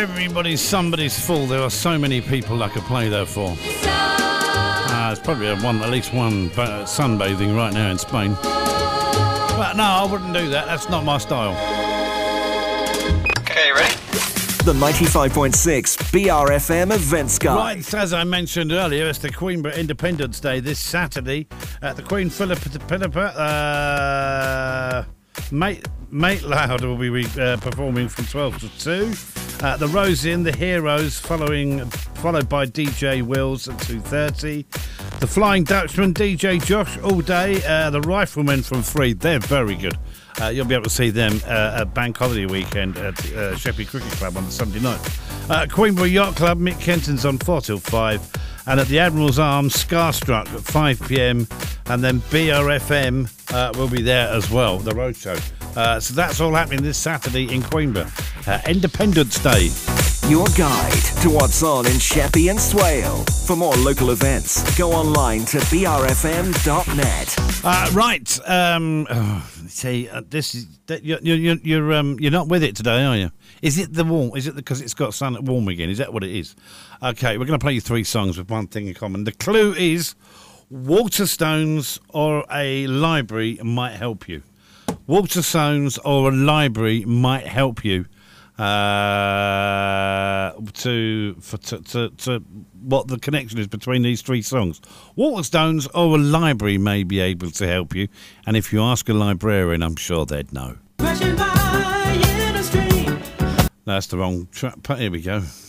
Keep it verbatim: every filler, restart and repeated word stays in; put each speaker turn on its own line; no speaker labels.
everybody's somebody's full. There are so many people I could play there for. Uh, there's probably a one, at least one uh, sunbathing right now in Spain. But no, I wouldn't do that. That's not my style.
Okay, ready?
The ninety-five point six B R F M Events Guide.
Right, as I mentioned earlier, it's the Queenborough Independence Day this Saturday at the Queen Philippa. Philippa uh, Mate, Mate Loud will be uh, performing from twelve to two. Uh, the Rose Inn, the Heroes, following, followed by D J Wills at two thirty. The Flying Dutchman, D J Josh all day. Uh, the Riflemen from three, they're very good. Uh, you'll be able to see them uh, at Bank Holiday weekend at uh, Sheppey Cricket Club on the Sunday night. Uh, Queenborough Yacht Club, Mick Kenton's on four till five. And at the Admiral's Arms, Scarstruck at five p.m. And then B R F M uh, will be there as well, the roadshow. Uh, so that's all happening this Saturday in Queenborough. Uh, Independence Day.
Your guide to what's on in Sheppey and Swale. For more local events, go online to b r f m dot net.
Uh, right. Um, oh, see, uh, this is you're you're you're um you're not with it today, are you? Is it the warm? Is it because it's got sun warm again? Is that what it is? Okay, we're going to play you three songs with one thing in common. The clue is Waterstones or a library might help you. Waterstones or a library might help you. Uh, to, for, to to to what the connection is between these three songs. Waterstones or a library may be able to help you, and if you ask a librarian, I'm sure they'd know. That's the wrong track. Here we go.